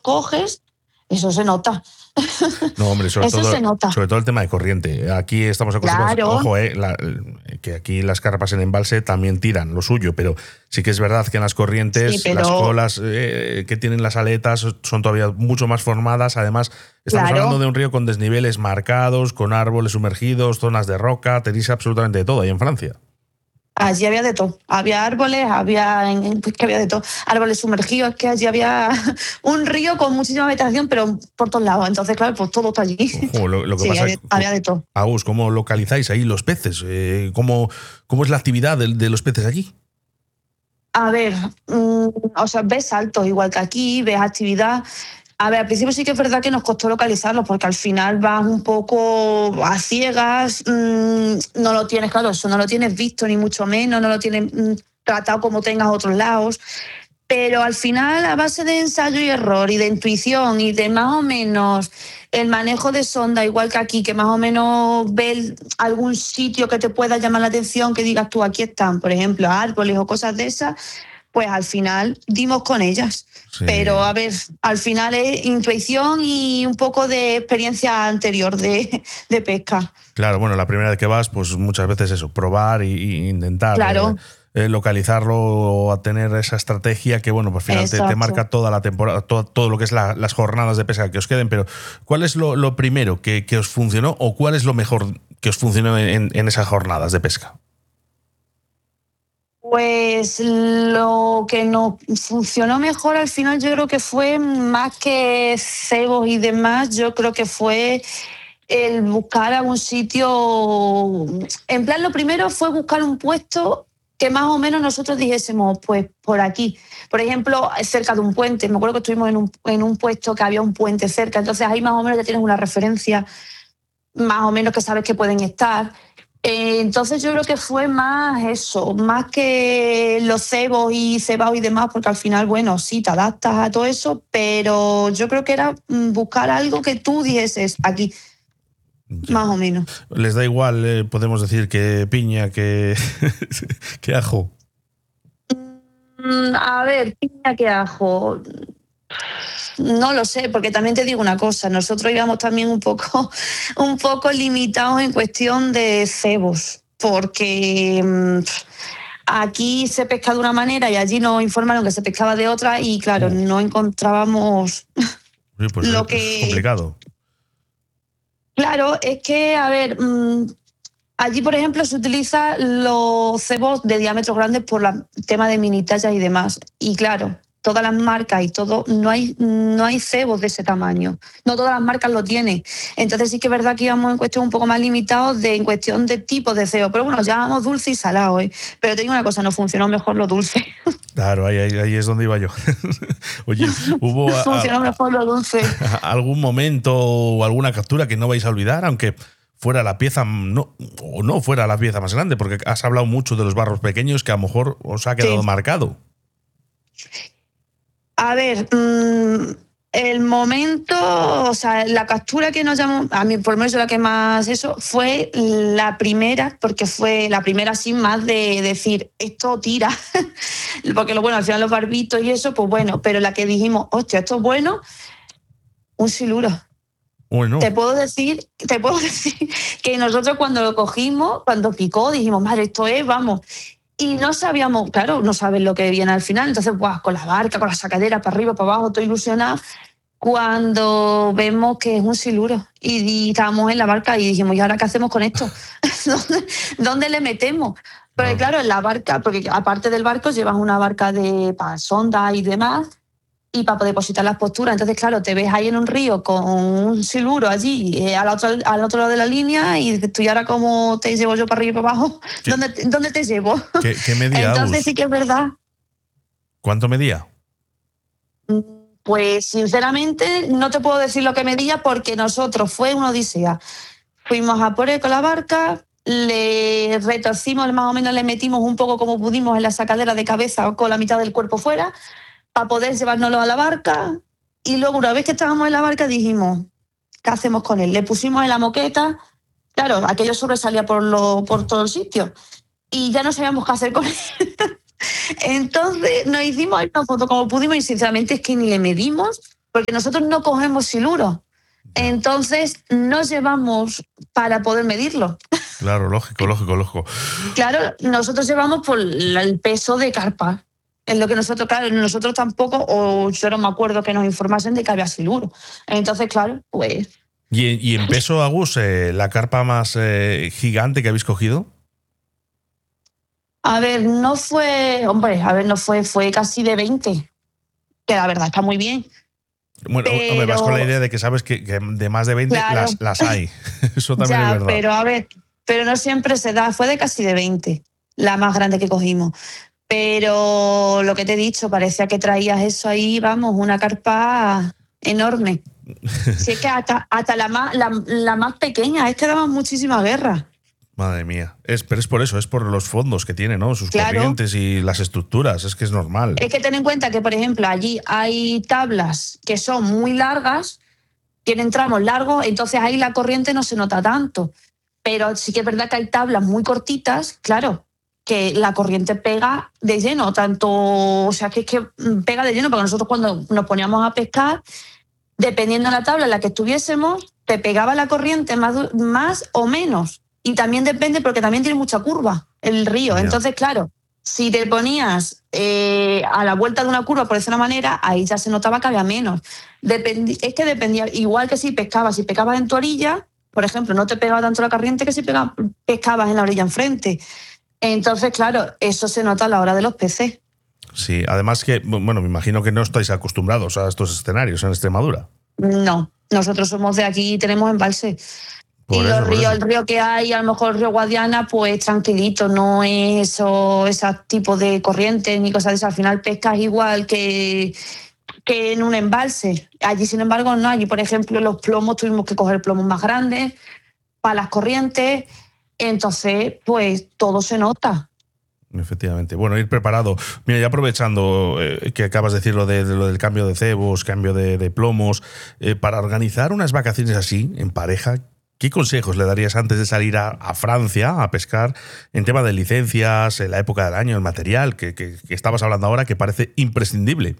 coges, eso se nota. No, hombre, sobre Eso se nota. Sobre todo el tema de corriente. Aquí estamos acostumbrados. Claro. Ojo, que aquí las carpas en embalse también tiran lo suyo, pero sí que es verdad que en las corrientes las colas que tienen las aletas son todavía mucho más formadas. Además, estamos hablando de un río con desniveles marcados, con árboles sumergidos, zonas de roca. Tenéis absolutamente de todo ahí en Francia. Allí había de todo. Había árboles, había de todo. Árboles sumergidos, que allí había un río con muchísima vegetación, pero por todos lados. Entonces, claro, pues todo está allí. Ojo, lo que sí, pasa había de todo. Agus, ¿cómo localizáis ahí los peces? ¿Cómo es la actividad de los peces allí? A ver, ves saltos igual que aquí, ves actividad. A ver, al principio sí que es verdad que nos costó localizarlos porque al final vas un poco a ciegas, no lo tienes, claro, eso no lo tienes visto ni mucho menos, no lo tienes tratado como tengas otros lados, pero al final a base de ensayo y error y de intuición y de más o menos el manejo de sonda, igual que aquí, que más o menos ves algún sitio que te pueda llamar la atención, que digas tú, aquí están, por ejemplo, árboles o cosas de esas, pues al final dimos con ellas. Sí. Pero, a ver, al final es intuición y un poco de experiencia anterior de pesca. Claro, bueno, la primera vez que vas, pues muchas veces eso, probar e intentar claro. Localizarlo o a tener esa estrategia que, bueno, pues al final te marca toda la temporada, todo lo que es las jornadas de pesca que os queden. Pero, ¿cuál es lo primero que os funcionó o cuál es lo mejor que os funcionó en esas jornadas de pesca? Pues lo que nos funcionó mejor al final yo creo que fue más que cebos y demás, yo creo que fue el buscar algún sitio, en plan lo primero fue buscar un puesto que más o menos nosotros dijésemos pues por aquí, por ejemplo cerca de un puente, me acuerdo que estuvimos en un puesto que había un puente cerca, entonces ahí más o menos ya tienes una referencia, más o menos que sabes que pueden estar. Entonces yo creo que fue más eso, más que los cebos y cebaos y demás, porque al final, bueno, sí, te adaptas a todo eso, pero yo creo que era buscar algo que tú dijeses aquí, ya. Más o menos. ¿Les da igual, podemos decir, que piña, que ajo? A ver, piña que ajo... No lo sé, porque también te digo una cosa, nosotros íbamos también un poco limitados en cuestión de cebos, porque aquí se pesca de una manera y allí nos informaron que se pescaba de otra y claro, no encontrábamos sí, pues lo que... Es complicado. Claro, es que, a ver, allí, por ejemplo, se utilizan los cebos de diámetros grandes por el tema de mini tallas y demás, y claro, todas las marcas y todo, no hay cebos de ese tamaño. No todas las marcas lo tienen. Entonces sí que es verdad que íbamos en cuestión un poco más limitados en cuestión de tipos de cebo. Pero bueno, llamamos dulce y salado, ¿eh? Pero te digo una cosa, nos funcionó mejor lo dulce. Claro, ahí es donde iba yo. Oye, ¿hubo funcionó mejor lo dulce. algún momento o alguna captura que no vais a olvidar, aunque fuera la pieza, no fuera la pieza más grande? Porque has hablado mucho de los barros pequeños que a lo mejor os ha quedado marcado. A ver, el momento, o sea, la captura que nos llamó, a mí por lo menos la que más eso, fue la primera, porque fue la primera sin más de decir, esto tira, porque bueno, al final los barbitos y eso, pues bueno, pero la que dijimos, hostia, esto es bueno, un siluro. Bueno. Te puedo decir que nosotros cuando lo cogimos, cuando picó, dijimos, madre, esto es, vamos... Y no sabíamos, claro, no sabes lo que viene al final. Entonces, con la barca, con la sacadera, para arriba, para abajo, todo ilusionado. Cuando vemos que es un siluro y estábamos en la barca y dijimos, ¿y ahora qué hacemos con esto? ¿Dónde le metemos? Pero claro, en la barca, porque aparte del barco llevas una barca para sonda y demás, y para poder depositar las posturas. Entonces, claro, te ves ahí en un río con un siluro allí, al otro lado de la línea, y tú, ¿y ahora cómo te llevo yo para arriba y para abajo? ¿Dónde te llevo? ¿Qué medía? Entonces sí que es verdad. ¿Cuánto medía? Pues, sinceramente, no te puedo decir lo que medía porque nosotros fue una odisea. Fuimos a por él con la barca, le retorcimos, más o menos le metimos un poco como pudimos en la sacadera de cabeza con la mitad del cuerpo fuera, para poder llevárnoslo a la barca, y luego una vez que estábamos en la barca dijimos, ¿qué hacemos con él? Le pusimos en la moqueta, claro, aquello sobresalía por todo el sitio, y ya no sabíamos qué hacer con él. Entonces nos hicimos una foto como pudimos y sinceramente es que ni le medimos, porque nosotros no cogemos siluro. Entonces no llevamos para poder medirlo. Claro, lógico. Claro, nosotros llevamos por el peso de carpa. Es lo que nosotros tampoco, o yo no me acuerdo que nos informasen de que había siluro. Entonces, claro, pues... ¿Y en peso, Agus, la carpa más gigante que habéis cogido? A ver, fue casi de 20, que la verdad está muy bien. Bueno, me vas con la idea de que sabes que de más de 20 claro. las hay. Eso también es verdad. Pero a ver, no siempre se da. Fue de casi de 20, la más grande que cogimos. Pero lo que te he dicho, parecía que traías eso ahí, vamos, una carpa enorme. Si es que hasta la más pequeña, es que daban muchísima guerra. Madre mía. Pero es por eso, es por los fondos que tiene, ¿no? Sus corrientes y las estructuras, es que es normal. Es que ten en cuenta que, por ejemplo, allí hay tablas que son muy largas, tienen tramos largos, entonces ahí la corriente no se nota tanto. Pero sí que es verdad que hay tablas muy cortitas, claro, que la corriente pega de lleno, o sea, que es que pega de lleno, porque nosotros cuando nos poníamos a pescar, dependiendo de la tabla en la que estuviésemos, te pegaba la corriente más o menos. Y también depende, porque también tiene mucha curva el río. Yeah. Entonces, claro, si te ponías a la vuelta de una curva, por decir una manera, ahí ya se notaba que había menos. Es que dependía, igual que si pescabas en tu orilla, por ejemplo, no te pegaba tanto la corriente que si pescabas en la orilla enfrente. Entonces, claro, eso se nota a la hora de los peces. Sí, además que, bueno, me imagino que no estáis acostumbrados a estos escenarios en Extremadura. No, nosotros somos de aquí y tenemos embalse. Y el río que hay, a lo mejor el río Guadiana, pues tranquilito, no es ese tipo de corrientes ni cosas de eso. Al final pescas igual que en un embalse. Allí, sin embargo, no. Allí, por ejemplo, los plomos, tuvimos que coger plomos más grandes para las corrientes. Entonces, pues todo se nota. Efectivamente. Bueno, ir preparado. Mira, ya aprovechando que acabas de decir lo del cambio de cebos, cambio de plomos, para organizar unas vacaciones así, en pareja, ¿qué consejos le darías antes de salir a Francia a pescar en tema de licencias, en la época del año, el material que estabas hablando ahora, que parece imprescindible?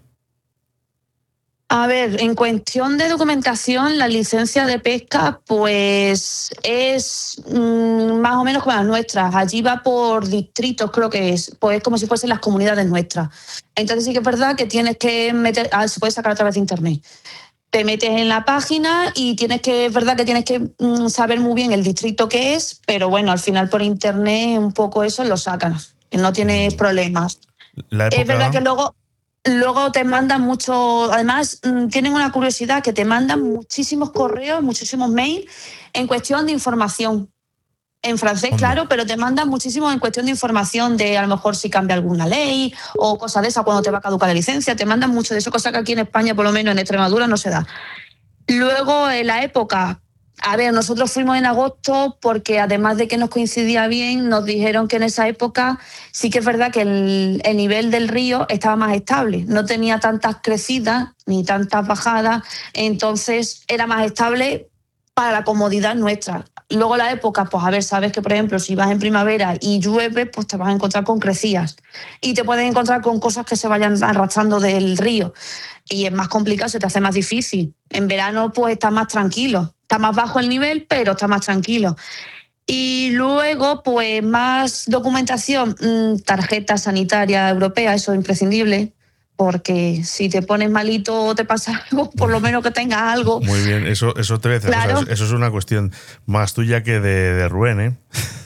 A ver, en cuestión de documentación, la licencia de pesca pues es más o menos como las nuestras. Allí va por distritos, creo que es, pues como si fuesen las comunidades nuestras. Entonces sí que es verdad que tienes que meter, se puede sacar a través de internet. Te metes en la página y es verdad que tienes que saber muy bien el distrito que es, pero bueno, al final por internet un poco eso lo sacas, que no tienes problemas. Es verdad que luego te mandan mucho, además tienen una curiosidad que te mandan muchísimos correos, muchísimos mails en cuestión de información. En francés, claro, pero te mandan muchísimo en cuestión de información de a lo mejor si cambia alguna ley o cosas de esas cuando te va a caducar la licencia. Te mandan mucho de eso, cosa que aquí en España, por lo menos en Extremadura, no se da. Luego, en la época, a ver, nosotros fuimos en agosto porque además de que nos coincidía bien, nos dijeron que en esa época sí que es verdad que el nivel del río estaba más estable. No tenía tantas crecidas ni tantas bajadas, entonces era más estable para la comodidad nuestra. Luego la época, pues a ver, sabes que por ejemplo si vas en primavera y llueve, pues te vas a encontrar con crecidas y te puedes encontrar con cosas que se vayan arrastrando del río y es más complicado, se te hace más difícil. En verano pues está más tranquilo, está más bajo el nivel, pero está más tranquilo. Y luego pues más documentación, tarjeta sanitaria europea, eso es imprescindible. Porque si te pones malito o te pasa algo, por lo menos que tengas algo. Muy bien, eso te voy a decir. Claro. O sea, eso es una cuestión más tuya que de Rubén, ¿eh?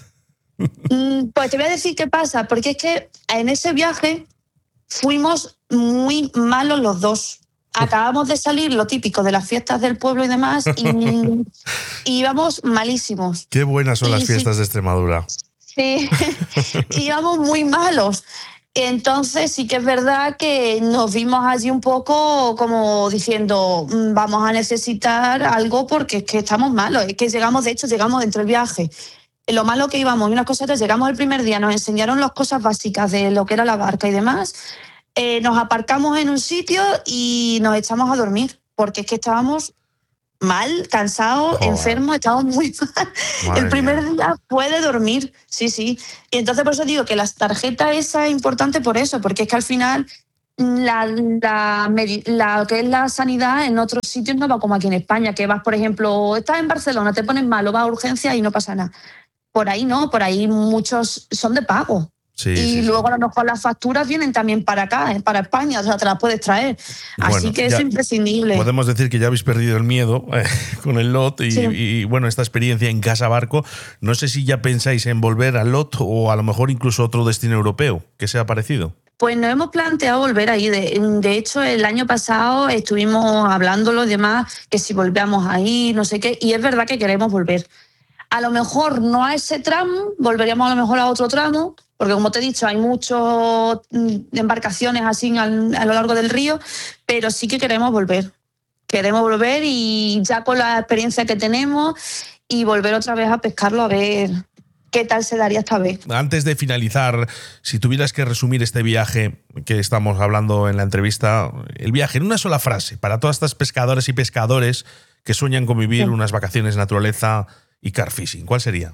Pues te voy a decir qué pasa, porque es que en ese viaje fuimos muy malos los dos. Acabamos de salir, lo típico de las fiestas del pueblo y demás, y íbamos malísimos. Qué buenas son las fiestas de Extremadura. Sí, íbamos muy malos. Entonces sí que es verdad que nos vimos allí un poco como diciendo vamos a necesitar algo porque es que estamos malos, es que llegamos dentro del viaje. Lo malo que íbamos, y unas cosas, llegamos el primer día, nos enseñaron las cosas básicas de lo que era la barca y demás, nos aparcamos en un sitio y nos echamos a dormir porque es que estábamos mal, cansados, enfermos, estábamos muy mal. Madre el primer día puede dormir, sí. Y entonces por eso digo que la tarjeta esa es importante por eso, porque es que al final la que es la sanidad en otros sitios no va como aquí en España, que vas, por ejemplo, estás en Barcelona, te pones malo, vas a urgencia y no pasa nada. Por ahí no, por ahí muchos son de pago. Y luego a lo mejor las facturas vienen también para acá, para España, o sea, te las puedes traer. Así que eso es imprescindible. Podemos decir que ya habéis perdido el miedo con el LOT y bueno, esta experiencia en Casa Barco. No sé si ya pensáis en volver al LOT o a lo mejor incluso otro destino europeo que sea parecido. Pues nos hemos planteado volver ahí. De hecho, el año pasado estuvimos hablándolo y demás, que si volvíamos ahí, no sé qué, y es verdad que queremos volver. A lo mejor no a ese tramo, volveríamos a lo mejor a otro tramo, porque como te he dicho, hay muchas embarcaciones así a lo largo del río, pero sí que queremos volver. Queremos volver y ya con la experiencia que tenemos y volver otra vez a pescarlo a ver qué tal se daría esta vez. Antes de finalizar, si tuvieras que resumir este viaje que estamos hablando en la entrevista, el viaje en una sola frase, para todas estas pescadoras y pescadores que sueñan con vivir unas vacaciones de naturaleza y car fishing, ¿cuál sería?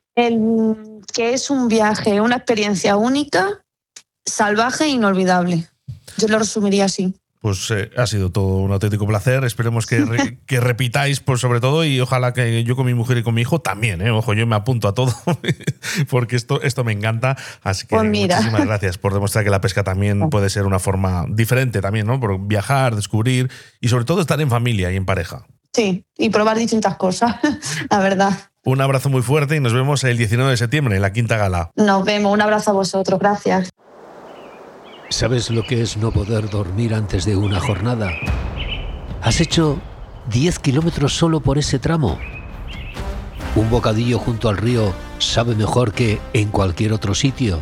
Que es un viaje, una experiencia única, salvaje e inolvidable. Yo lo resumiría así. Pues ha sido todo un auténtico placer. Esperemos que repitáis, por sobre todo, y ojalá que yo con mi mujer y con mi hijo también. Ojo, yo me apunto a todo porque esto me encanta. Así que pues muchísimas gracias por demostrar que la pesca también puede ser una forma diferente también, ¿no? Por viajar, descubrir y sobre todo estar en familia y en pareja. Sí, y probar distintas cosas, la verdad. Un abrazo muy fuerte y nos vemos el 19 de septiembre en la Quinta Gala. Nos vemos, un abrazo a vosotros, gracias. ¿Sabes lo que es no poder dormir antes de una jornada? ¿Has hecho 10 kilómetros solo por ese tramo? ¿Un bocadillo junto al río sabe mejor que en cualquier otro sitio?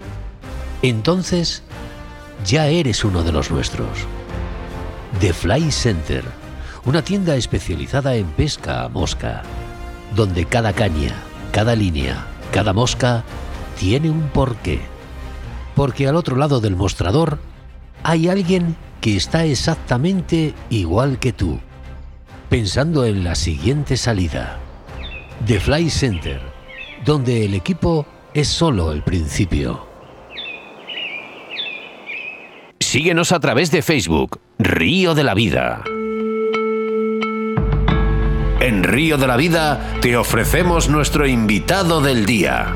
Entonces, ya eres uno de los nuestros. The Fly Center, una tienda especializada en pesca a mosca, donde cada caña, cada línea, cada mosca tiene un porqué. Porque al otro lado del mostrador hay alguien que está exactamente igual que tú, pensando en la siguiente salida. The Fly Center, donde el equipo es solo el principio. Síguenos a través de Facebook, Río de la Vida. En Río de la Vida te ofrecemos nuestro invitado del día.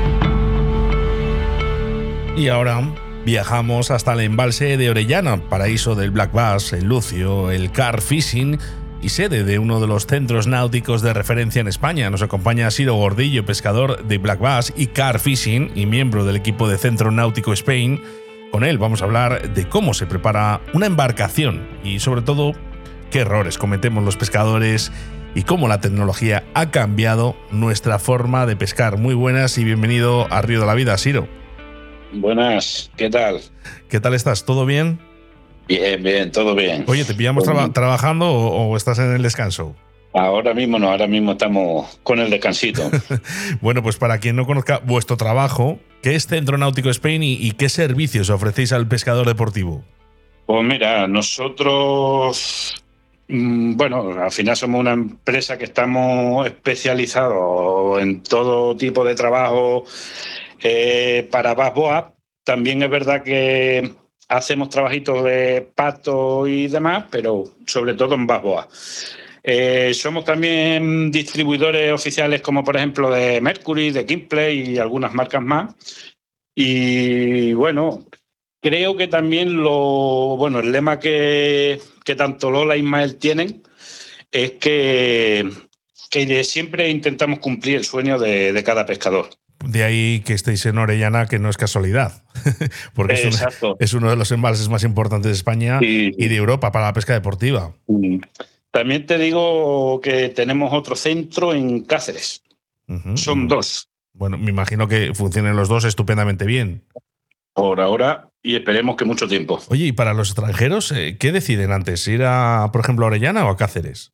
Y ahora viajamos hasta el embalse de Orellana, paraíso del black bass, el lucio, el car fishing y sede de uno de los centros náuticos de referencia en España. Nos acompaña Ciro Gordillo, pescador de black bass y car fishing y miembro del equipo de Centro Náutico Spain. Con él vamos a hablar de cómo se prepara una embarcación y sobre todo qué errores cometemos los pescadores y cómo la tecnología ha cambiado nuestra forma de pescar. Muy buenas y bienvenido a Río de la Vida, Ciro. Buenas, ¿qué tal? ¿Qué tal estás? ¿Todo bien? Bien, todo bien. Oye, ¿te pillamos trabajando o estás en el descanso? Ahora mismo no, ahora mismo estamos con el descansito. Bueno, pues para quien no conozca vuestro trabajo, ¿qué es Centro Náutico Spain y qué servicios ofrecéis al pescador deportivo? Pues mira, nosotros, bueno, al final somos una empresa que estamos especializados en todo tipo de trabajo para bass boa. También es verdad que hacemos trabajitos de pato y demás, pero sobre todo en bass boa. Somos también distribuidores oficiales como por ejemplo de Mercury, de Kingplay y algunas marcas más. Y bueno, creo que también el lema que tanto Lola y Ismael tienen es que siempre intentamos cumplir el sueño de cada pescador. De ahí que estéis en Orellana, que no es casualidad, porque es uno de los embalses más importantes de España y de Europa para la pesca deportiva. También te digo que tenemos otro centro en Cáceres. Son dos. Bueno, me imagino que funcionen los dos estupendamente bien. Por ahora, y esperemos que mucho tiempo. Oye, ¿y para los extranjeros qué deciden antes? ¿Ir a, por ejemplo, a Orellana o a Cáceres?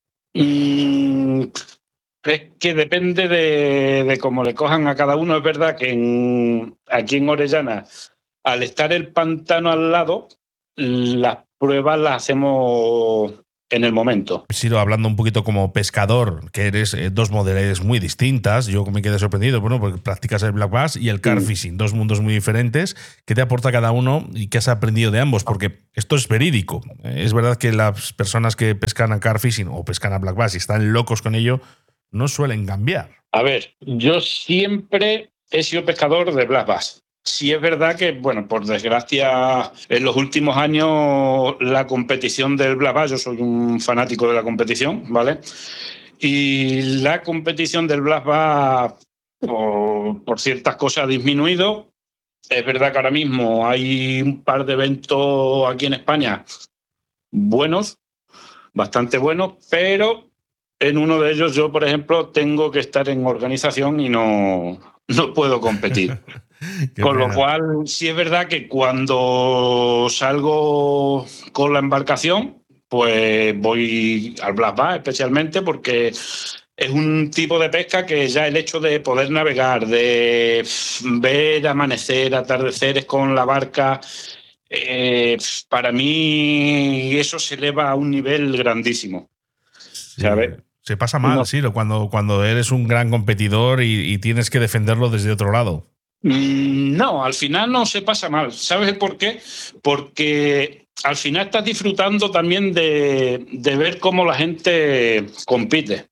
Es que depende de cómo le cojan a cada uno. Es verdad que aquí en Orellana, al estar el pantano al lado, las pruebas las hacemos en el momento. Sido hablando un poquito como pescador, que eres dos modalidades muy distintas. Yo me quedé sorprendido, bueno, porque practicas el black bass y el carp fishing, dos mundos muy diferentes. ¿Qué te aporta cada uno y qué has aprendido de ambos? Porque esto es verídico. Es verdad que las personas que pescan a carp fishing o pescan a black bass y están locos con ello, no suelen cambiar. A ver, yo siempre he sido pescador de black bass. Sí es verdad que, bueno, por desgracia, en los últimos años la competición del black bass, yo soy un fanático de la competición, ¿vale? Y la competición del black bass, por ciertas cosas, ha disminuido. Es verdad que ahora mismo hay un par de eventos aquí en España buenos, bastante buenos, pero en uno de ellos yo, por ejemplo, tengo que estar en organización y no puedo competir. Con lo cual, sí es verdad que cuando salgo con la embarcación, pues voy al black bass especialmente porque es un tipo de pesca que ya el hecho de poder navegar, de ver amanecer, atardeceres con la barca, para mí eso se eleva a un nivel grandísimo. ¿Sabes? Se pasa mal, sí, cuando eres un gran competidor y tienes que defenderlo desde otro lado. No, al final no se pasa mal. ¿Sabes por qué? Porque al final estás disfrutando también de ver cómo la gente compite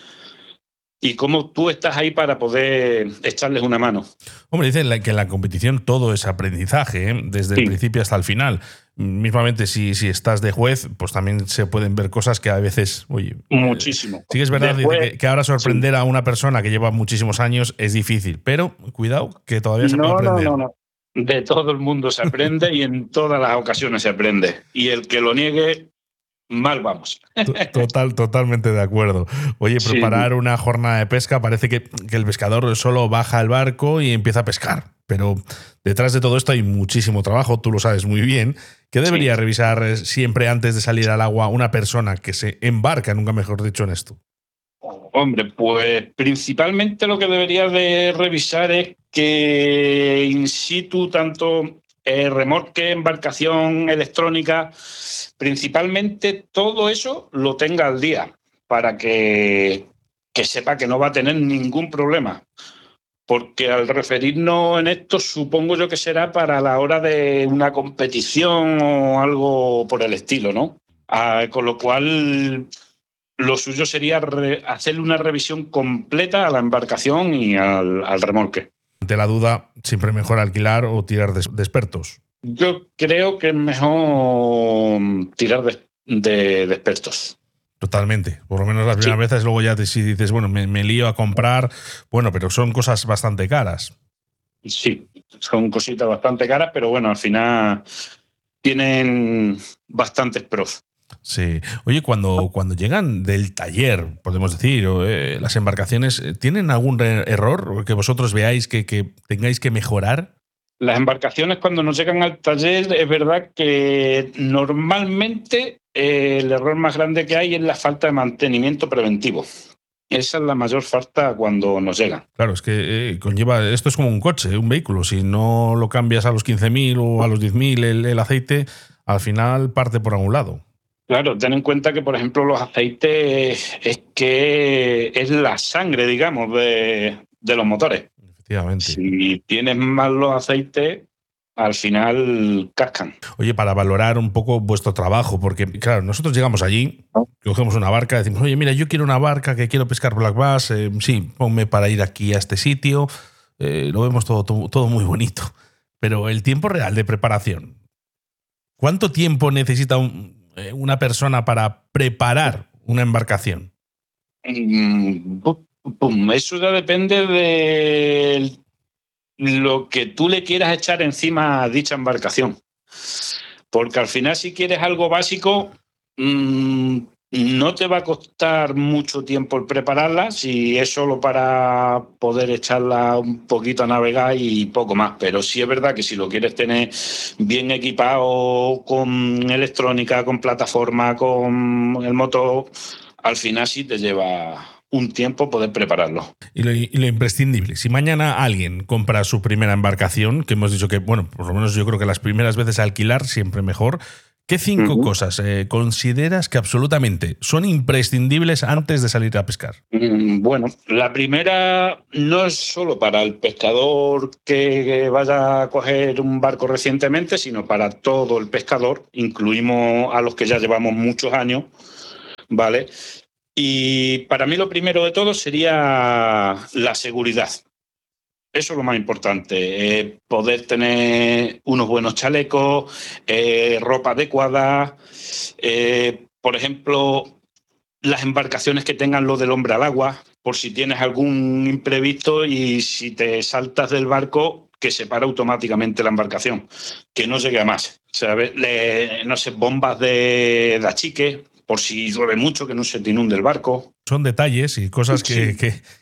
y cómo tú estás ahí para poder echarles una mano. Hombre, dicen que en la competición todo es aprendizaje, ¿eh? Desde el principio hasta el final. Mismamente, si estás de juez, pues también se pueden ver cosas que a veces, oye… Muchísimo. Sí que es verdad que ahora sorprender a una persona que lleva muchísimos años es difícil, pero cuidado, que todavía se puede aprender. No. De todo el mundo se aprende y en todas las ocasiones se aprende. Y el que lo niegue… mal vamos. Totalmente de acuerdo. Oye, preparar una jornada de pesca, parece que el pescador solo baja al barco y empieza a pescar, pero detrás de todo esto hay muchísimo trabajo, tú lo sabes muy bien. ¿Qué debería revisar siempre antes de salir al agua una persona que se embarca, nunca mejor dicho, en esto? Hombre, pues principalmente lo que debería de revisar es que in situ tanto remolque, embarcación electrónica, principalmente todo eso lo tenga al día para que sepa que no va a tener ningún problema. Porque al referirnos en esto, supongo yo que será para la hora de una competición o algo por el estilo, ¿no? Con lo cual, lo suyo sería hacerle una revisión completa a la embarcación y al remolque. Ante la duda, siempre mejor alquilar o tirar de expertos. Yo creo que es mejor tirar de expertos. Totalmente. Por lo menos las primeras veces, luego ya si dices, bueno, me lío a comprar, bueno, pero son cosas bastante caras. Sí, son cositas bastante caras, pero bueno, al final tienen bastantes pros. Sí. Oye, cuando llegan del taller, podemos decir, las embarcaciones, ¿tienen algún error que vosotros veáis que tengáis que mejorar? Las embarcaciones cuando nos llegan al taller es verdad que normalmente el error más grande que hay es la falta de mantenimiento preventivo. Esa es la mayor falta cuando nos llegan. Claro, es que conlleva… Esto es como un coche, un vehículo. Si no lo cambias a los 15.000 o a los 10.000 el aceite, al final parte por algún lado. Claro, ten en cuenta que, por ejemplo, los aceites es la sangre, digamos, de los motores. Efectivamente. Si tienes mal los aceites, al final cascan. Oye, para valorar un poco vuestro trabajo, porque claro, nosotros llegamos allí, cogemos una barca, decimos, oye, mira, yo quiero una barca que quiero pescar black bass, sí, ponme para ir aquí a este sitio, lo vemos todo muy bonito, pero el tiempo real de preparación, ¿cuánto tiempo necesita una persona para preparar una embarcación? Eso ya depende de lo que tú le quieras echar encima a dicha embarcación. Porque al final, si quieres algo básico, no te va a costar mucho tiempo el prepararla, si es solo para poder echarla un poquito a navegar y poco más. Pero sí es verdad que si lo quieres tener bien equipado con electrónica, con plataforma, con el motor, al final sí te lleva un tiempo poder prepararlo. Y lo imprescindible, si mañana alguien compra su primera embarcación, que hemos dicho que, bueno, por lo menos yo creo que las primeras veces alquilar siempre mejor, ¿Qué 5 cosas consideras que absolutamente son imprescindibles antes de salir a pescar? Bueno, la primera no es solo para el pescador que vaya a coger un barco recientemente, sino para todo el pescador. Incluimos a los que ya llevamos muchos años, ¿vale? Y para mí lo primero de todo sería la seguridad. Eso es lo más importante, poder tener unos buenos chalecos, ropa adecuada, por ejemplo, las embarcaciones que tengan lo del hombre al agua, por si tienes algún imprevisto y si te saltas del barco, que se para automáticamente la embarcación, que no llegue a más. ¿Sabes? No sé, bombas de achique, por si llueve mucho, que no se te inunde el barco. Son detalles y cosas que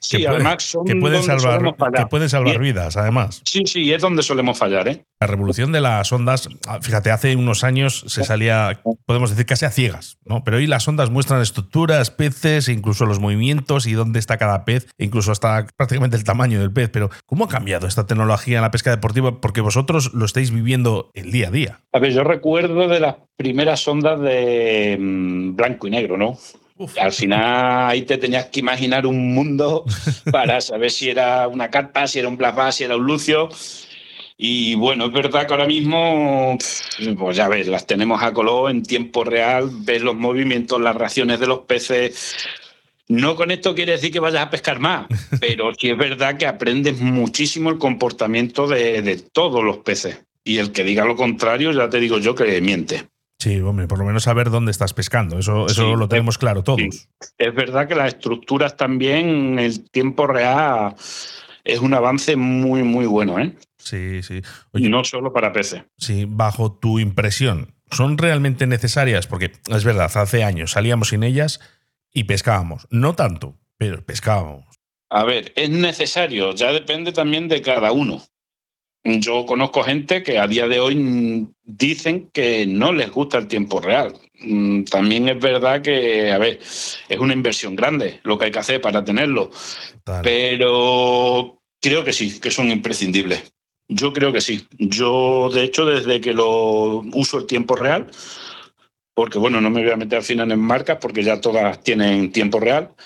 pueden salvar vidas, además. Sí, es donde solemos fallar, ¿eh? La revolución de las ondas, fíjate, hace unos años se salía, podemos decir, casi a ciegas, ¿no? Pero hoy las ondas muestran estructuras, peces, incluso los movimientos y dónde está cada pez, incluso hasta prácticamente el tamaño del pez. Pero ¿cómo ha cambiado esta tecnología en la pesca deportiva? Porque vosotros lo estáis viviendo el día a día. A ver, yo recuerdo de las primeras ondas de blanco y negro, ¿no? Uf. Al final ahí te tenías que imaginar un mundo para saber si era una carpa, si era un black bass, si era un lucio. Y bueno, es verdad que ahora mismo, pues ya ves, las tenemos a color en tiempo real, ves los movimientos, las reacciones de los peces. No con esto quiere decir que vayas a pescar más, pero sí es verdad que aprendes muchísimo el comportamiento de todos los peces. Y el que diga lo contrario, ya te digo yo que miente. Sí, hombre, por lo menos saber dónde estás pescando, eso sí, lo tenemos claro todos. Sí. Es verdad que las estructuras también, el tiempo real, es un avance muy, muy bueno, ¿eh? Sí. Oye, y no solo para peces. Sí, bajo tu impresión, ¿son realmente necesarias? Porque es verdad, hace años salíamos sin ellas y pescábamos. No tanto, pero pescábamos. A ver, es necesario, ya depende también de cada uno. Yo conozco gente que a día de hoy dicen que no les gusta el tiempo real. También es verdad que, a ver, es una inversión grande lo que hay que hacer para tenerlo. Total. Pero creo que sí, que son imprescindibles. Yo creo que sí. Yo, de hecho, desde que lo uso el tiempo real, porque, bueno, no me voy a meter al final en marcas porque ya todas tienen tiempo real,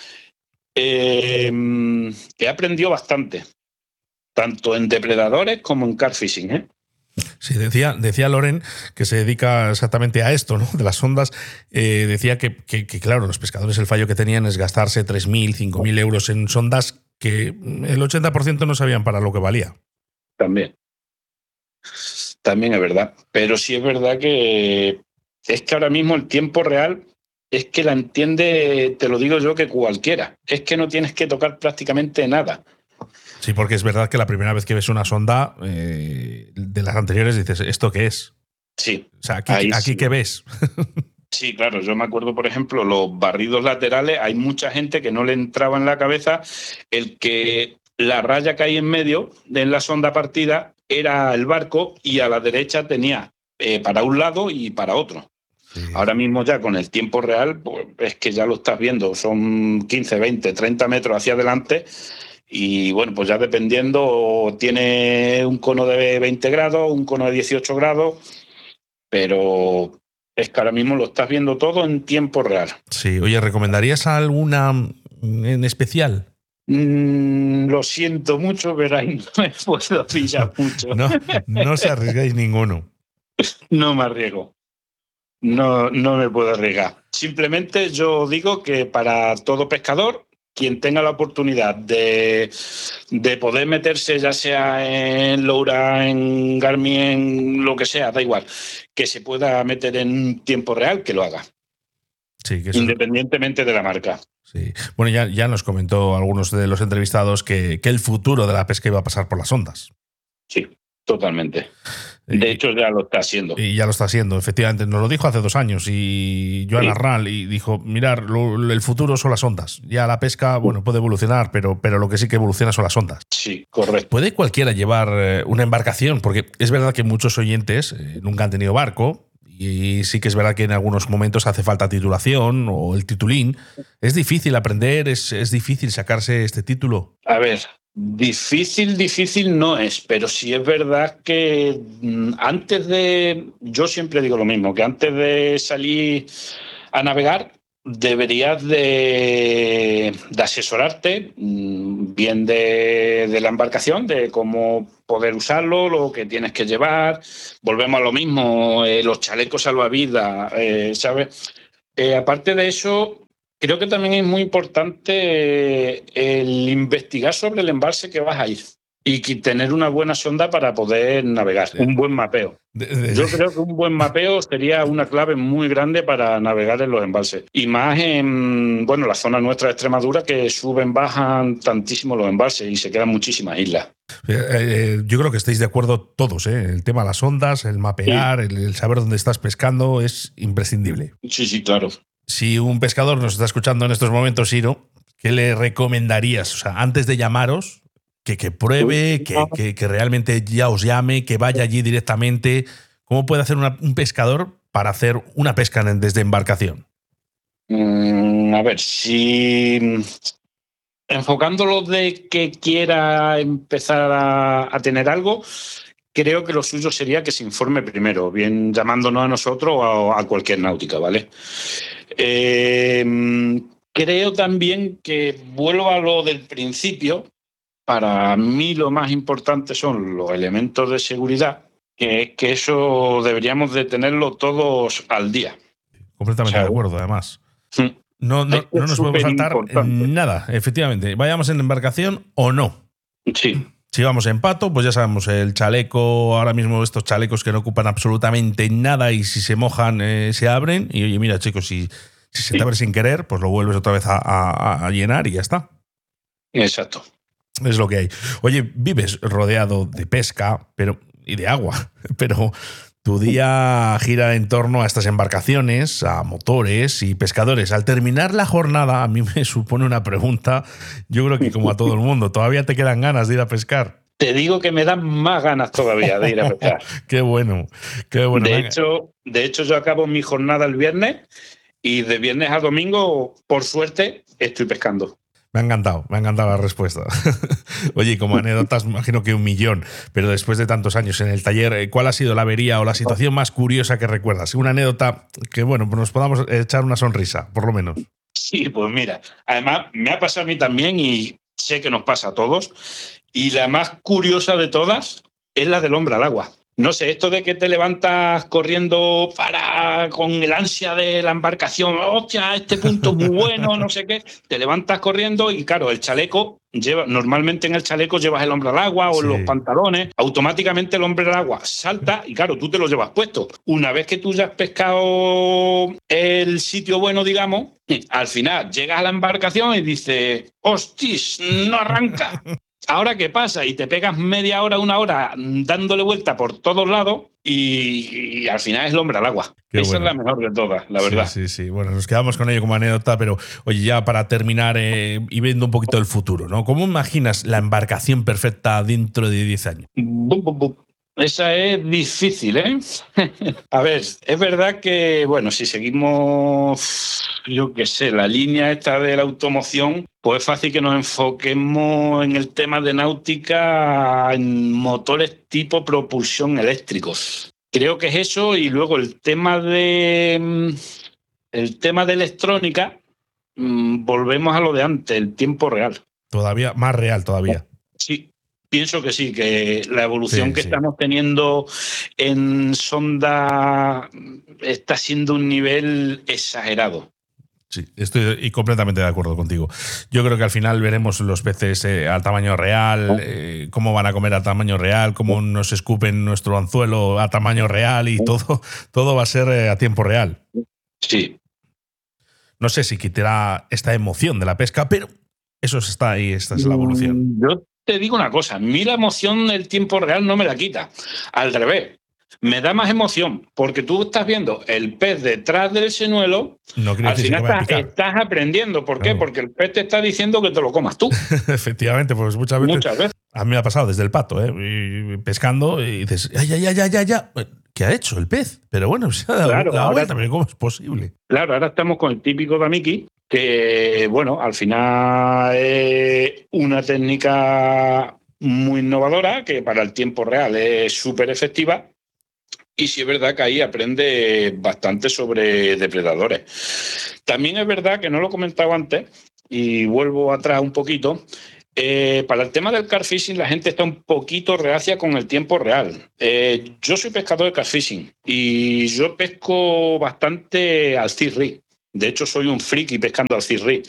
he aprendido bastante. Tanto en depredadores como en carp fishing, ¿eh? Sí, decía Loren, que se dedica exactamente a esto, ¿no? De las ondas. Decía que, claro, los pescadores el fallo que tenían es gastarse 3.000, 5.000 euros en sondas que el 80% no sabían para lo que valía. También es verdad. Pero sí es verdad que es que ahora mismo el tiempo real es que la entiende, te lo digo yo, que cualquiera. Es que no tienes que tocar prácticamente nada. Sí, porque es verdad que la primera vez que ves una sonda de las anteriores dices, ¿esto qué es? Sí. O sea, aquí sí. ¿Qué ves? Sí, claro. Yo me acuerdo, por ejemplo, los barridos laterales. Hay mucha gente que no le entraba en la cabeza el que la raya que hay en medio de la sonda partida era el barco y a la derecha tenía para un lado y para otro. Sí. Ahora mismo ya con el tiempo real, pues es que ya lo estás viendo. Son 15, 20, 30 metros hacia adelante. Y bueno, pues ya dependiendo, tiene un cono de 20 grados, un cono de 18 grados, pero es que ahora mismo lo estás viendo todo en tiempo real. Sí, oye, ¿recomendarías alguna en especial? Lo siento mucho, pero ahí no me puedo pillar mucho. No se arriesgáis ninguno. No me arriesgo. No me puedo arriesgar. Simplemente yo digo que para todo pescador, quien tenga la oportunidad de poder meterse, ya sea en Loura, en Garmin, en lo que sea, da igual, que se pueda meter en tiempo real, que lo haga. Sí, que independientemente de la marca. Sí. Bueno, ya nos comentó algunos de los entrevistados que el futuro de la pesca iba a pasar por las ondas. Sí, totalmente. De hecho, ya lo está haciendo. Y ya lo está haciendo, efectivamente. Nos lo dijo hace 2 años y Joan Arral y dijo, mirar, el futuro son las ondas. Ya la pesca, bueno, puede evolucionar, pero lo que sí que evoluciona son las ondas. Sí, correcto. ¿Puede cualquiera llevar una embarcación? Porque es verdad que muchos oyentes nunca han tenido barco y sí que es verdad que en algunos momentos hace falta titulación o el titulín. ¿Es difícil aprender? ¿Es difícil sacarse este título? A ver, Difícil no es, pero sí es verdad que yo siempre digo lo mismo, que antes de salir a navegar deberías de asesorarte bien de la embarcación, de cómo poder usarlo, lo que tienes que llevar. Volvemos a lo mismo, los chalecos salvavidas, ¿sabes? Aparte de eso, creo que también es muy importante el investigar sobre el embalse que vas a ir y tener una buena sonda para poder navegar, un buen mapeo. Yo creo que un buen mapeo sería una clave muy grande para navegar en los embalses. Y más en la zona nuestra de Extremadura, que suben, bajan tantísimo los embalses y se quedan muchísimas islas. Yo creo que estáis de acuerdo todos, ¿eh? El tema de las ondas, el mapear, sí. el saber dónde estás pescando es imprescindible. Sí, claro. Si un pescador nos está escuchando en estos momentos, Ciro, ¿qué le recomendarías? O sea, antes de llamaros, que pruebe, que realmente ya os llame, que vaya allí directamente. ¿Cómo puede hacer un pescador para hacer una pesca desde embarcación? A ver, si enfocándolo de que quiera empezar a tener algo, creo que lo suyo sería que se informe primero, bien llamándonos a nosotros o a cualquier náutica, ¿vale? Creo también que vuelvo a lo del principio. Para mí lo más importante son los elementos de seguridad, que eso deberíamos de tenerlo todos al día. Completamente de acuerdo, además. No nos podemos saltar nada, efectivamente. Vayamos en embarcación o no. Sí. Si vamos en pato, pues ya sabemos, el chaleco, ahora mismo estos chalecos que no ocupan absolutamente nada y si se mojan se abren. Y oye, mira, chicos, si se te abre sin querer, pues lo vuelves otra vez a llenar y ya está. Exacto. Es lo que hay. Oye, vives rodeado de pesca y de agua, pero tu día gira en torno a estas embarcaciones, a motores y pescadores. Al terminar la jornada, a mí me supone una pregunta, yo creo que como a todo el mundo, ¿todavía te quedan ganas de ir a pescar? Te digo que me dan más ganas todavía de ir a pescar. Qué bueno. De hecho, yo acabo mi jornada el viernes y de viernes a domingo, por suerte, estoy pescando. Me ha encantado la respuesta. Oye, como anécdotas, imagino que 1.000.000, pero después de tantos años en el taller, ¿cuál ha sido la avería o la situación más curiosa que recuerdas? Una anécdota que, nos podamos echar una sonrisa, por lo menos. Sí, pues mira, además me ha pasado a mí también y sé que nos pasa a todos. Y la más curiosa de todas es la del hombre al agua. No sé, esto de que te levantas corriendo con el ansia de la embarcación, hostia, este punto es muy bueno, no sé qué, te levantas corriendo y claro, el chaleco, normalmente en el chaleco llevas el hombre al agua o los pantalones, automáticamente el hombre al agua salta y claro, tú te lo llevas puesto. Una vez que tú ya has pescado el sitio bueno, digamos, al final llegas a la embarcación y dices, hostis, no arranca. ¿Ahora qué pasa? Y te pegas media hora, 1 hora dándole vuelta por todos lados y al final es el hombre al agua. Esa es la mejor de todas, la verdad. Sí. Bueno, nos quedamos con ello como anécdota, pero oye, ya para terminar y viendo un poquito el futuro, ¿no? ¿Cómo imaginas la embarcación perfecta dentro de 10 años? Esa es difícil, ¿eh? A ver, es verdad que, si seguimos, yo qué sé, la línea esta de la automoción, pues es fácil que nos enfoquemos en el tema de náutica en motores tipo propulsión eléctricos. Creo que es eso y luego el tema de electrónica, volvemos a lo de antes, el tiempo real. Todavía, más real todavía. Sí. Pienso que sí, que la evolución que estamos teniendo en sonda está siendo un nivel exagerado. Sí, estoy completamente de acuerdo contigo. Yo creo que al final veremos los peces al tamaño real, cómo van a comer a tamaño real, cómo nos escupen nuestro anzuelo a tamaño real y todo va a ser a tiempo real. Sí. No sé si quitará esta emoción de la pesca, pero eso está ahí, esta es la evolución. Yo te digo una cosa, a mí la emoción del tiempo real no me la quita. Al revés, me da más emoción, porque tú estás viendo el pez detrás del señuelo, al final estás aprendiendo. ¿Por qué? Porque el pez te está diciendo que te lo comas tú. Efectivamente, pues muchas veces. A mí me ha pasado desde el pato, pescando y dices, ya. ¿Qué ha hecho el pez? Pero bueno, se ha dado la vuelta, pero ¿cómo es posible? Claro, ahora estamos con el típico damiki, que, bueno, al final es una técnica muy innovadora que para el tiempo real es súper efectiva. Y sí es verdad que ahí aprende bastante sobre depredadores. También es verdad que no lo comentaba antes, y vuelvo atrás un poquito. Para el tema del carfishing, la gente está un poquito reacia con el tiempo real. Yo soy pescador de carfishing y yo pesco bastante al CIRRI. De hecho, soy un friki pescando al CIRRI.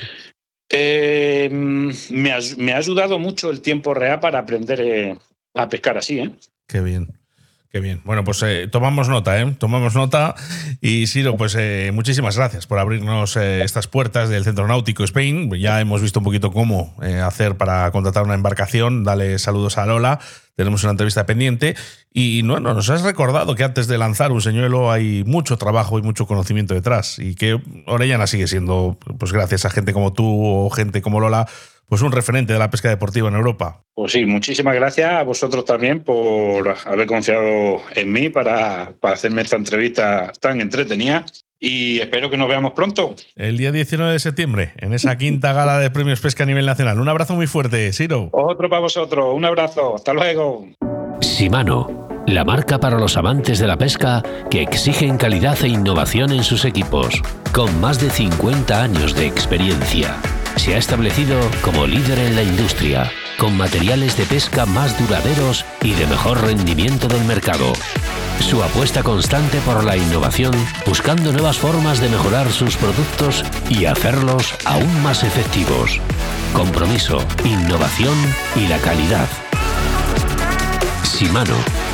Me ha ayudado mucho el tiempo real para aprender a pescar así, ¿eh? Qué bien. Qué bien. Bueno, pues tomamos nota, ¿eh? Tomamos nota. Y Siro, pues muchísimas gracias por abrirnos estas puertas del Centro Náutico Spain. Ya hemos visto un poquito cómo hacer para contratar una embarcación. Dale saludos a Lola. Tenemos una entrevista pendiente. Y bueno, nos has recordado que antes de lanzar un señuelo hay mucho trabajo y mucho conocimiento detrás. Y que Orellana sigue siendo, pues gracias a gente como tú o gente como Lola, pues un referente de la pesca deportiva en Europa. Pues sí, muchísimas gracias a vosotros también por haber confiado en mí para hacerme esta entrevista tan entretenida, y espero que nos veamos pronto. El día 19 de septiembre, en esa quinta gala de premios pesca a nivel nacional. Un abrazo muy fuerte, Siro. Otro para vosotros, un abrazo, hasta luego. Shimano, la marca para los amantes de la pesca que exigen calidad e innovación en sus equipos, con más de 50 años de experiencia. Se ha establecido como líder en la industria, con materiales de pesca más duraderos y de mejor rendimiento del mercado. Su apuesta constante por la innovación, buscando nuevas formas de mejorar sus productos y hacerlos aún más efectivos. Compromiso, innovación y la calidad. Shimano.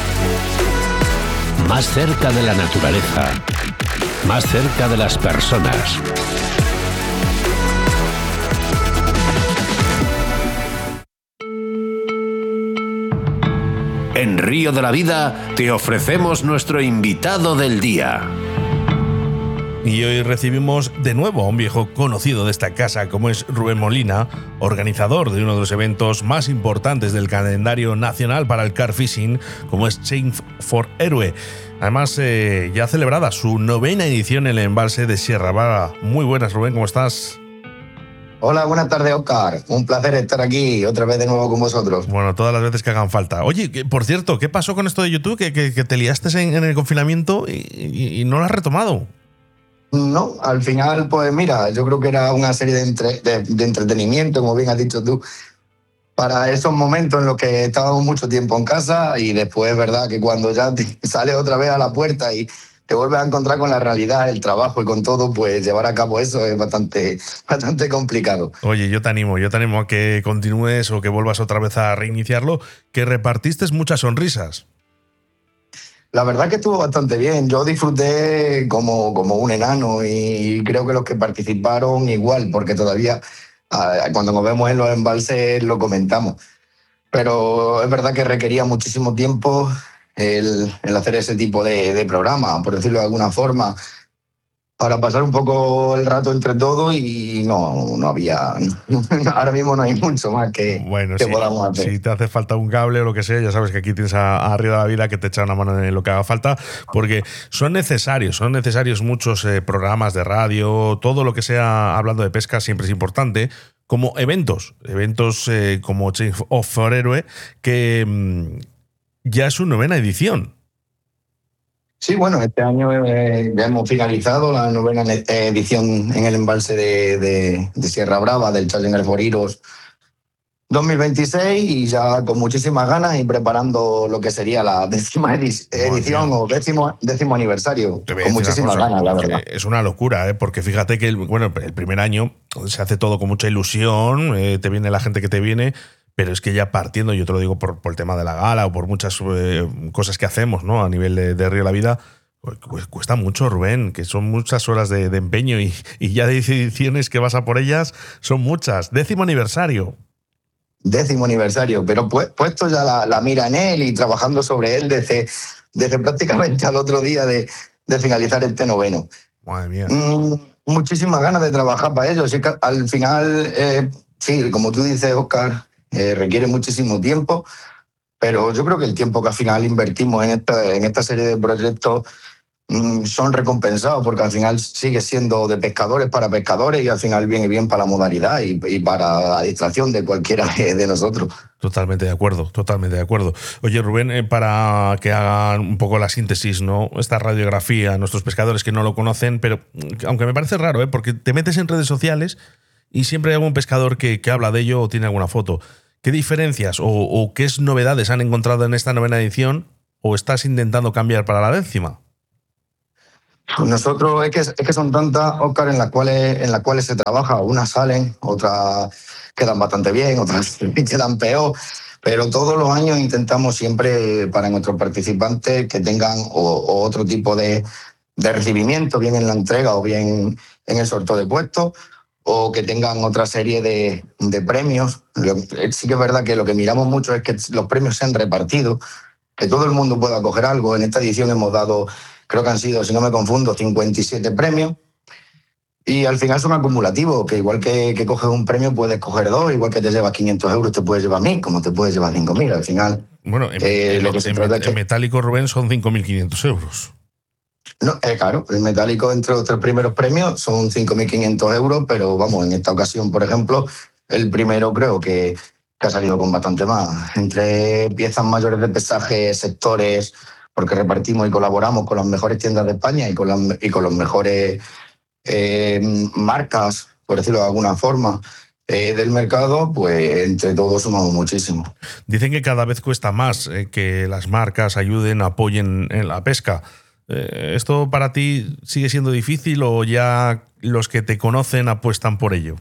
Más cerca de la naturaleza. Más cerca de las personas. En Río de la Vida te ofrecemos nuestro invitado del día. Y hoy recibimos de nuevo a un viejo conocido de esta casa, como es Rubén Molina, organizador de uno de los eventos más importantes del calendario nacional para el carfishing, como es Chain for Héroe. Además, ya celebrada su 9ª edición en el embalse de Sierra Brava. Muy buenas, Rubén, ¿cómo estás? Hola, buenas tardes, Óscar. Un placer estar aquí otra vez de nuevo con vosotros. Bueno, todas las veces que hagan falta. Oye, por cierto, ¿qué pasó con esto de YouTube? Que te liaste en el confinamiento y no lo has retomado. No, al final, pues mira, yo creo que era una serie de entretenimiento, como bien has dicho tú, para esos momentos en los que estábamos mucho tiempo en casa, y después es verdad que cuando ya te sales otra vez a la puerta y te vuelves a encontrar con la realidad, el trabajo y con todo, pues llevar a cabo eso es bastante complicado. Oye, yo te animo a que continúes o que vuelvas otra vez a reiniciarlo, que repartiste muchas sonrisas. La verdad que estuvo bastante bien. Yo disfruté como un enano, y creo que los que participaron igual, porque todavía cuando nos vemos en los embalses lo comentamos. Pero es verdad que requería muchísimo tiempo el hacer ese tipo de programa, por decirlo de alguna forma, para pasar un poco el rato entre todos, y no había, ahora mismo no hay mucho más que podamos hacer. Si te hace falta un cable o lo que sea, ya sabes que aquí tienes a Río de la Vida que te echa una mano en lo que haga falta, porque son necesarios muchos programas de radio, todo lo que sea hablando de pesca siempre es importante, como eventos como Chain for Héroe, que ya es su 9ª edición. Sí, bueno, este año ya hemos finalizado la 9ª edición en el embalse de Sierra Brava del Challenger for Heroes 2026, y ya con muchísimas ganas y preparando lo que sería la 10ª edición o décimo aniversario. Con muchísimas ganas, la verdad. Es una locura, porque fíjate que el primer año se hace todo con mucha ilusión, te viene la gente que te viene. Pero es que ya partiendo, yo te lo digo por el tema de la gala o por muchas cosas que hacemos, ¿no? A nivel de Río de la Vida, pues cuesta mucho, Rubén, que son muchas horas de empeño, y ya de ediciones que vas a por ellas son muchas. 10º aniversario. 10º aniversario, pero puesto ya la mira en él y trabajando sobre él desde prácticamente al otro día de finalizar este 9º. Madre mía. Muchísimas ganas de trabajar para ello. Así que al final, sí, como tú dices, Óscar, requiere muchísimo tiempo, pero yo creo que el tiempo que al final invertimos en esta serie de proyectos son recompensados, porque al final sigue siendo de pescadores para pescadores y al final viene bien para la modalidad y para la distracción de cualquiera de nosotros. Totalmente de acuerdo, totalmente de acuerdo. Oye, Rubén, para que hagan un poco la síntesis, ¿no? Esta radiografía, nuestros pescadores que no lo conocen, pero aunque me parece raro, porque te metes en redes sociales y siempre hay algún pescador que habla de ello o tiene alguna foto. ¿Qué diferencias o qué novedades han encontrado en esta 9ª edición o estás intentando cambiar para la 10ª? Nosotros es que son tantas, Óscar, en las cuales se trabaja. Unas salen, otras quedan bastante bien, otras quedan peor. Pero todos los años intentamos siempre para nuestros participantes que tengan o otro tipo de recibimiento, bien en la entrega o bien en el sorteo de puestos, o que tengan otra serie de premios. Sí que es verdad que lo que miramos mucho es que los premios sean repartidos, que todo el mundo pueda coger algo. En esta edición hemos dado, creo que han sido, si no me confundo, 57 premios. Y al final son acumulativos, que igual que coges un premio puedes coger 2, igual que te llevas 500 euros te puedes llevar 1.000, como te puedes llevar 5.000. Al final, bueno, en metálico, Rubén, son 5.500 euros. No, claro, el metálico entre los 3 primeros premios son 5.500 euros, pero vamos, en esta ocasión, por ejemplo, el primero creo que ha salido con bastante más. Entre piezas mayores de pesaje, sectores, porque repartimos y colaboramos con las mejores tiendas de España y con los mejores marcas, por decirlo de alguna forma, del mercado, pues entre todos sumamos muchísimo. Dicen que cada vez cuesta más que las marcas ayuden, apoyen en la pesca. ¿Esto para ti sigue siendo difícil o ya los que te conocen apuestan por ello?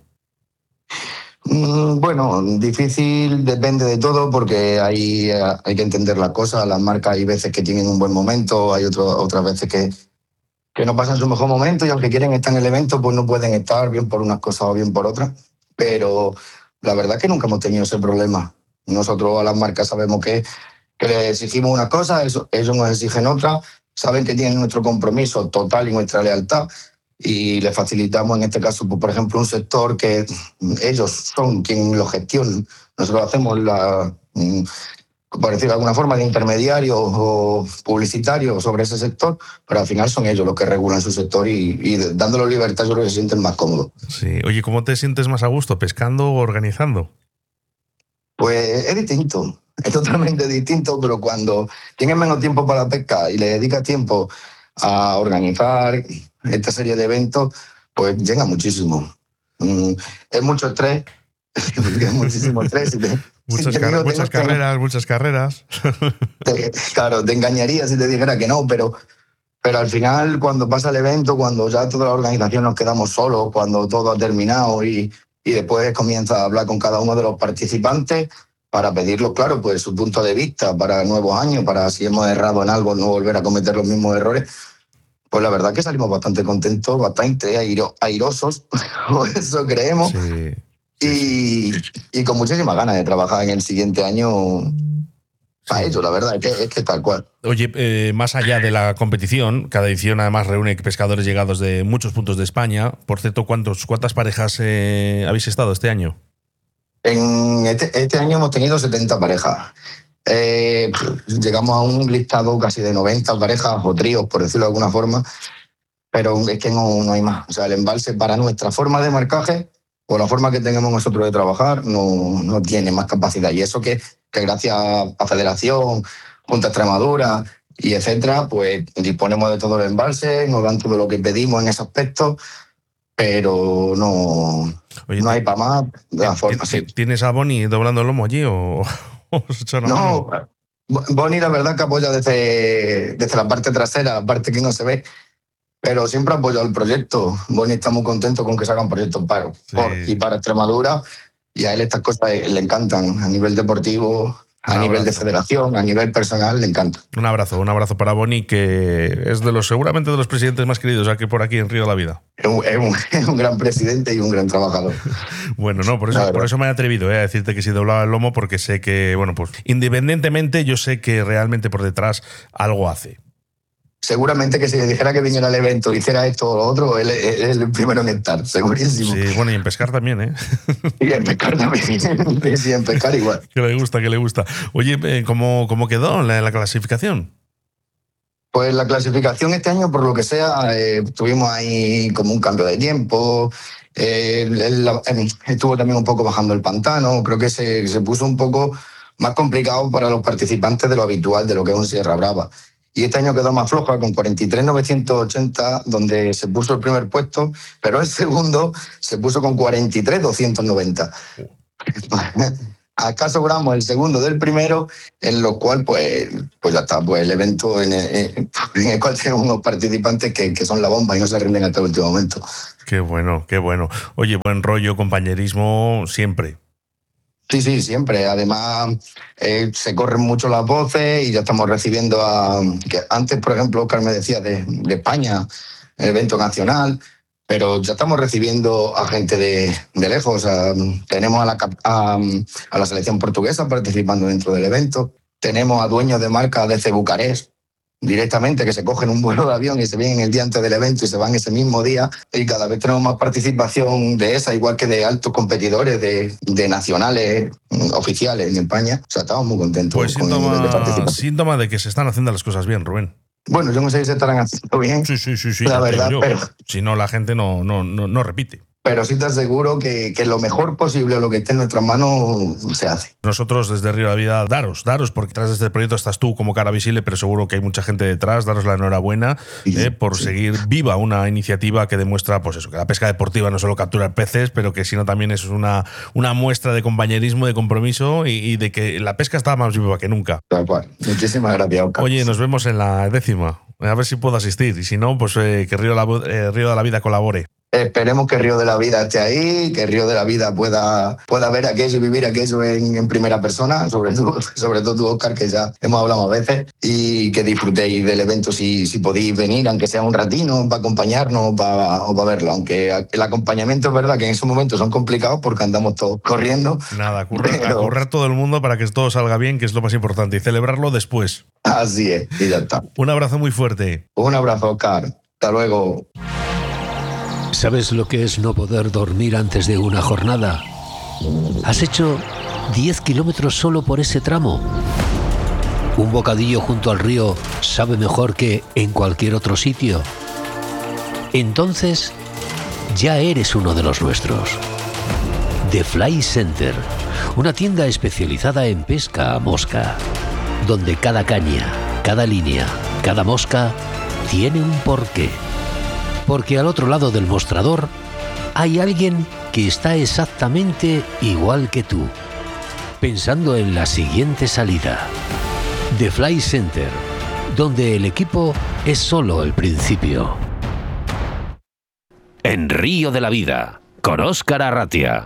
Bueno, difícil depende de todo, porque hay que entender las cosas. Las marcas hay veces que tienen un buen momento, hay otras veces que no pasan su mejor momento y aunque quieren estar en el evento, pues no pueden estar, bien por unas cosas o bien por otras. Pero la verdad es que nunca hemos tenido ese problema. Nosotros a las marcas sabemos que les exigimos una cosa, ellos nos exigen otra, saben que tienen nuestro compromiso total y nuestra lealtad y les facilitamos en este caso, pues, por ejemplo, un sector que ellos son quienes lo gestionan. Nosotros hacemos por decirlo de alguna forma, de intermediarios o publicitarios sobre ese sector, pero al final son ellos los que regulan su sector y dándoles libertad yo creo que se sienten más cómodos. Sí. Oye, ¿cómo te sientes más a gusto, pescando o organizando? Pues es distinto, es totalmente distinto, pero cuando tienes menos tiempo para la pesca y le dedicas tiempo a organizar esta serie de eventos, pues llega muchísimo. Es mucho estrés, es muchísimo estrés. Muchas carreras. Claro, te engañaría si te dijera que no, pero al final cuando pasa el evento, cuando ya toda la organización nos quedamos solos, cuando todo ha terminado y después comienza a hablar con cada uno de los participantes para pedirlos, claro, pues su punto de vista para nuevos años, para si hemos errado en algo no volver a cometer los mismos errores, pues la verdad que salimos bastante contentos, bastante airosos, o eso creemos. Sí. Y con muchísimas ganas de trabajar en el siguiente año a ello, la verdad, es que tal cual. Oye, más allá de la competición, cada edición además reúne pescadores llegados de muchos puntos de España. Por cierto, ¿cuántas parejas habéis estado este año? En este año hemos tenido 70 parejas. Llegamos a un listado casi de 90 parejas o tríos, por decirlo de alguna forma, pero es que no hay más. O sea, el embalse para nuestra forma de marcaje o la forma que tengamos nosotros de trabajar no tiene más capacidad. Y eso que gracias a Federación, Junta de Extremadura y etcétera, pues disponemos de todo el embalse, nos dan todo lo que pedimos en ese aspecto, pero no hay para más de la forma. ¿Tienes a Bonnie doblando el lomo allí o no? Bonnie la verdad que apoya desde la parte trasera, la parte que no se ve, pero siempre ha apoyado el proyecto. Bonnie está muy contento con que se hagan proyectos por y para Extremadura, y a él estas cosas le encantan a nivel deportivo, a nivel de federación, a nivel personal, le encanta. Un abrazo para Bonnie, que es seguramente de los presidentes más queridos aquí por aquí en Río de la Vida. Es un gran presidente y un gran trabajador. Bueno, no, por eso me he atrevido a decirte que si doblaba el lomo, porque sé que, bueno, pues independientemente, yo sé que realmente por detrás algo hace. Seguramente que si le dijera que viniera al evento, hiciera esto o lo otro, él es el primero en estar, segurísimo. Sí, bueno, y en pescar también, ¿eh? Y en pescar también, sí, en pescar igual. Que le gusta. Oye, ¿cómo quedó la clasificación? Pues la clasificación este año, por lo que sea, tuvimos ahí como un cambio de tiempo. Estuvo también un poco bajando el pantano. Creo que se puso un poco más complicado para los participantes de lo habitual, de lo que es un Sierra Brava. Y este año quedó más floja, con 43.980, donde se puso el primer puesto, pero el segundo se puso con 43.290. Acá sobramos el segundo del primero, en lo cual pues ya está, pues el evento en el cual tenemos unos participantes que son la bomba y no se rinden hasta el último momento. Qué bueno, qué bueno. Oye, buen rollo, compañerismo siempre. Sí, siempre. Además, se corren mucho las voces y ya estamos recibiendo que antes, por ejemplo, Oscar me decía de España, el evento nacional, pero ya estamos recibiendo a gente de lejos. Tenemos a la selección portuguesa participando dentro del evento. Tenemos a dueños de marca desde Bucarest, directamente, que se cogen un vuelo de avión y se vienen el día antes del evento y se van ese mismo día. Y cada vez tenemos más participación de esa, igual que de altos competidores, de nacionales oficiales en España. O sea, estamos muy contentos pues con el nivel de participación. Síntoma de que se están haciendo las cosas bien, Rubén. Bueno, yo no sé si se estarán haciendo bien. Sí. La verdad, pero si no, la gente no repite. Pero sí te aseguro que lo mejor posible, lo que esté en nuestras manos, se hace. Nosotros desde Río de la Vida, daros, porque detrás de este proyecto estás tú como cara visible, pero seguro que hay mucha gente detrás. Daros la enhorabuena por seguir viva una iniciativa que demuestra, pues eso, que la pesca deportiva no solo capturar peces, pero que sino también es una muestra de compañerismo, de compromiso y de que la pesca está más viva que nunca. Tal cual. Muchísimas gracias, Oscar. Oye, nos vemos en la 10ª. A ver si puedo asistir. Y si no, pues que Río de la Vida colabore. Esperemos que Río de la Vida esté ahí, que Río de la Vida pueda ver aquello y vivir aquello en primera persona, sobre todo tú, Oscar, que ya hemos hablado más veces, y que disfrutéis del evento si podéis venir, aunque sea un ratino, para acompañarnos o para verlo. Aunque el acompañamiento es verdad que en esos momentos son complicados porque andamos todos corriendo. Nada, a correr todo el mundo para que todo salga bien, que es lo más importante, y celebrarlo después. Así es, y ya está. Un abrazo muy fuerte. Un abrazo, Oscar. Hasta luego. ¿Sabes lo que es no poder dormir antes de una jornada? ¿Has hecho 10 kilómetros solo por ese tramo? ¿Un bocadillo junto al río sabe mejor que en cualquier otro sitio? Entonces, ya eres uno de los nuestros. The Fly Center, una tienda especializada en pesca a mosca, donde cada caña, cada línea, cada mosca tiene un porqué. Porque al otro lado del mostrador hay alguien que está exactamente igual que tú, pensando en la siguiente salida. The Fly Center, donde el equipo es solo el principio. En Río de la Vida, con Óscar Arratia.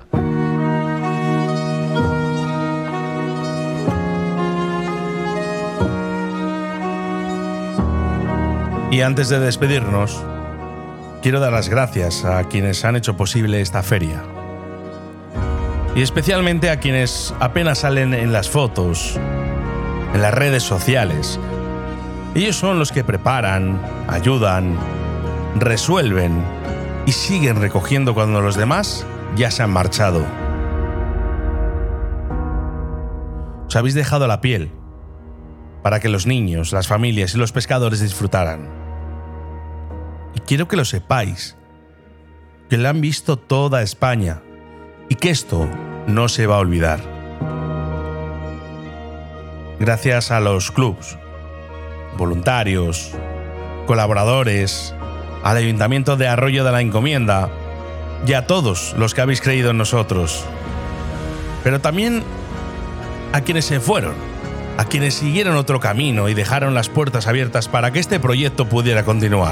Y antes de despedirnos, quiero dar las gracias a quienes han hecho posible esta feria. Y especialmente a quienes apenas salen en las fotos, en las redes sociales. Ellos son los que preparan, ayudan, resuelven y siguen recogiendo cuando los demás ya se han marchado. Os habéis dejado la piel para que los niños, las familias y los pescadores disfrutaran. Y quiero que lo sepáis, que lo han visto toda España y que esto no se va a olvidar. Gracias a los clubs, voluntarios, colaboradores, al Ayuntamiento de Arroyo de la Encomienda y a todos los que habéis creído en nosotros. Pero también a quienes se fueron, a quienes siguieron otro camino y dejaron las puertas abiertas para que este proyecto pudiera continuar.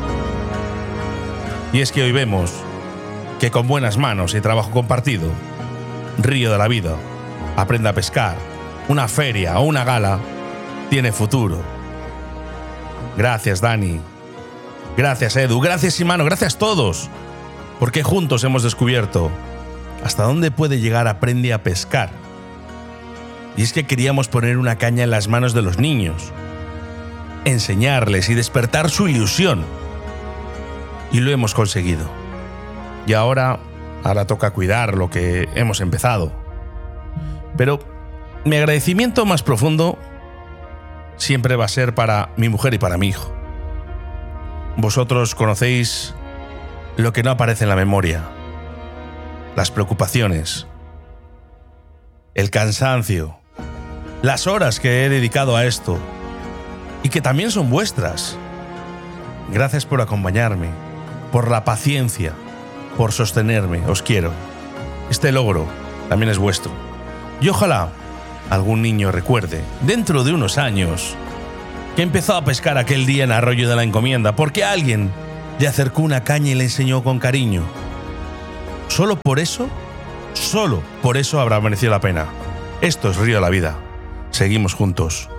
Y es que hoy vemos que con buenas manos y trabajo compartido, Río de la Vida, Aprenda a Pescar, una feria o una gala, tiene futuro. Gracias, Dani. Gracias, Edu. Gracias, Imano. Gracias a todos. Porque juntos hemos descubierto hasta dónde puede llegar Aprende a Pescar. Y es que queríamos poner una caña en las manos de los niños, enseñarles y despertar su ilusión. Y lo hemos conseguido. Y ahora toca cuidar lo que hemos empezado. Pero mi agradecimiento más profundo siempre va a ser para mi mujer y para mi hijo. Vosotros conocéis lo que no aparece en la memoria, las preocupaciones, el cansancio, las horas que he dedicado a esto y que también son vuestras. Gracias por acompañarme, por la paciencia, por sostenerme, os quiero. Este logro también es vuestro. Y ojalá algún niño recuerde, dentro de unos años, que empezó a pescar aquel día en Arroyo de la Encomienda porque alguien le acercó una caña y le enseñó con cariño. Solo por eso habrá merecido la pena. Esto es Río de la Vida. Seguimos juntos.